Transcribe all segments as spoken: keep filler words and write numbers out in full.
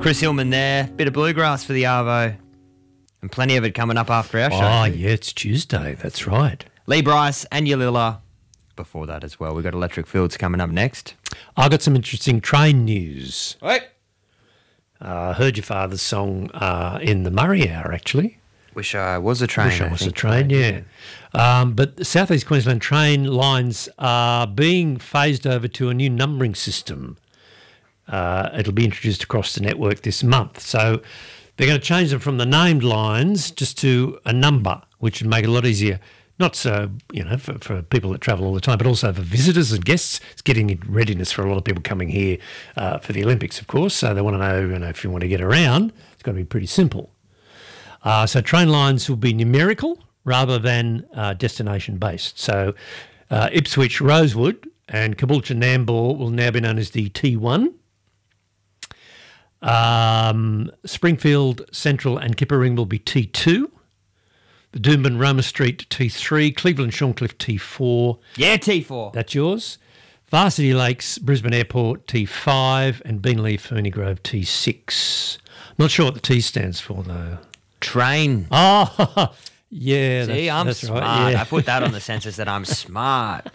Chris Hillman there. Bit of bluegrass for the Arvo. And plenty of it coming up after our show. Oh, yeah, it's Tuesday. That's right. Lee Bryce and Yalila before that as well. We've got Electric Fields coming up next. I got some interesting train news. Wait. I uh, heard your father's song uh, in the Murray Hour, actually. Wish I was a train. Wish I, I was think. a train, yeah. Um, but the South East Queensland train lines are being phased over to a new numbering system. Uh, it'll be introduced across the network this month. So they're going to change them from the named lines just to a number, which would make it a lot easier. Not so, you know, for, for people that travel all the time, but also for visitors and guests. It's getting in readiness for a lot of people coming here uh, for the Olympics, of course. So they want to know, you know, if you want to get around, it's got to be pretty simple. Uh, so train lines will be numerical rather than uh, destination-based. So uh, Ipswich, Rosewood and Caboolture, Nambour will now be known as the T one. Um, Springfield, Central and Kippa-Ring will be T two. The Doomben, Roma Street, T three. Cleveland, Shorncliffe, T four. Yeah, T four. That's yours. Varsity Lakes, Brisbane Airport, T five. And Beenleigh, Ferny Grove, T six. Not sure what the T stands for, though. Train. Oh, yeah. See, that's, I'm that's smart. Right, yeah. I put that on the census that I'm smart.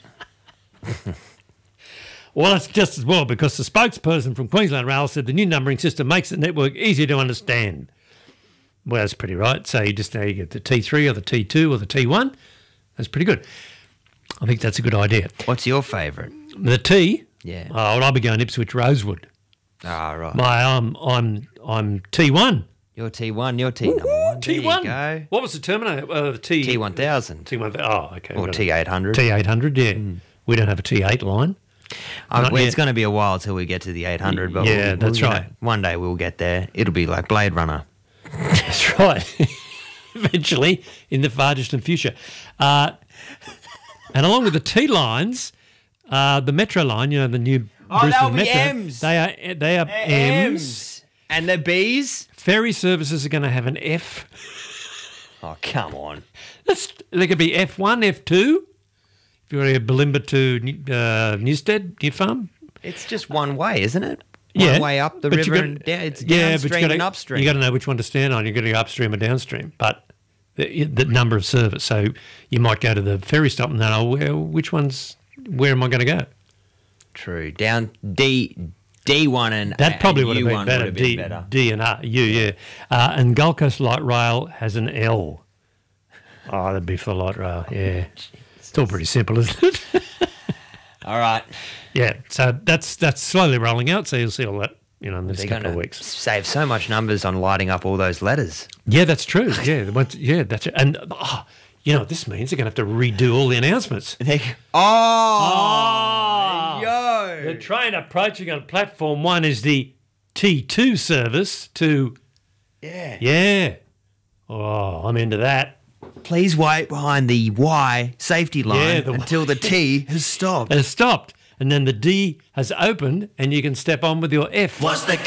Well, that's just as well, because the spokesperson from Queensland Rail said the new numbering system makes the network easier to understand. Well, that's pretty right. So you just now you get the T three or the T two or the T one. That's pretty good. I think that's a good idea. What's your favourite? The T? Yeah. Oh, well, I'll be going Ipswich Rosewood. Ah, right. My, um, I'm, I'm T one. You're T one, you're T number one. T one. There you go. What was the Terminator? Uh, the T... T one thousand. T one. Oh, okay. Or T eight hundred. T eight hundred, yeah. Mm. We don't have a T eight line. Uh, well, it's going to be a while till we get to the eight hundred. But yeah, we'll, that's we'll, right. Know, one day we'll get there. It'll be like Blade Runner. That's right. Eventually, in the far distant future. Uh, and along with the T lines, uh, the Metro line, you know, the new oh, Brisbane they'll be Metro. M's. They are, they are They're M's. M's. And the B's? Ferry services are going to have an F. Oh, come on. That's, they could be F one, F two. If you want to go Bulimba to uh, Newstead, New Farm. It's just one way, isn't it? One Yeah, way up the but you river got- and down. It's yeah, but downstream you gotta, and upstream. You got to know which one to stand on. You've got to go upstream or downstream. But the, the number of service. So you might go to the ferry stop and then, oh, where, which one's, where am I going to go? True. Down D D one and That probably and would have U been one better. would have been D, better. D and R, U, yeah. Uh, and Gold Coast Light Rail has an L. Oh, that'd be for the light rail, yeah. It's all pretty simple, isn't it? All right. Yeah, so that's that's slowly rolling out, so you'll see all that, you know, in the next They're couple going of to weeks. save so much numbers on lighting up all those letters. Yeah, that's true. Yeah, once, yeah, that's it. And oh, you know what this means? They're going to have to redo all the announcements. They, oh, yo. The train approaching on platform one is the T two service to, Yeah. yeah. Oh, I'm into that. Please wait behind the Y safety line Yeah, the- until the T has stopped. It has stopped. And then the D has opened and you can step on with your F. What's the